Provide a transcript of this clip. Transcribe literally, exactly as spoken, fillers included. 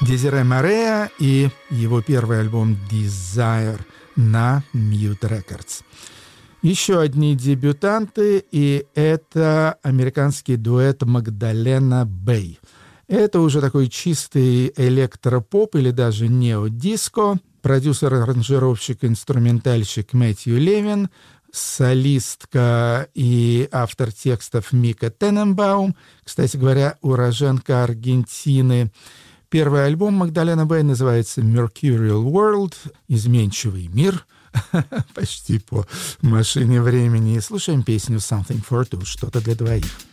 Дезире Мореа и его первый альбом «Desire» на Mute Records. Еще одни дебютанты, и это американский дуэт Магдалена Бэй. Это уже такой чистый электропоп или даже неодиско. Продюсер-аранжировщик, инструментальщик Мэтью Левин, солистка и автор текстов Мика Тененбаум, кстати говоря, уроженка Аргентины. Первый альбом Магдалена Бэй называется «Mercurial World» — «Изменчивый мир», почти по машине времени. И слушаем песню «Something for Two» — «Что-то для двоих».